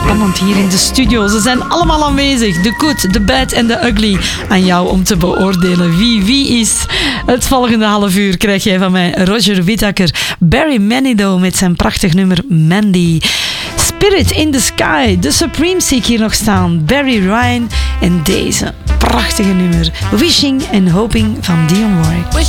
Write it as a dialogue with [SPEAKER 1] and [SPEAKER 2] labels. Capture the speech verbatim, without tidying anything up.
[SPEAKER 1] spannend hier in de studio. Ze zijn allemaal aanwezig. The good, the bad en the ugly. Aan jou om te beoordelen wie wie is. Het volgende half uur krijg jij van mij Roger Whittaker. Barry Manilow met zijn prachtig nummer Mandy. Spirit in the Sky. The Supremes zie ik hier nog staan. Barry Ryan en deze prachtige nummer Wishing and Hoping van Dionne Warwick.